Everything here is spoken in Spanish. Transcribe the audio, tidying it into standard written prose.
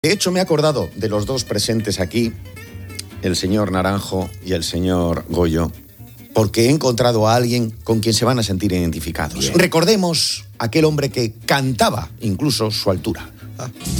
De hecho, me he acordado de los dos presentes aquí, el señor Naranjo y el señor Goyo, porque he encontrado a alguien con quien se van a sentir identificados. Bien. Recordemos aquel hombre que cantaba incluso su altura.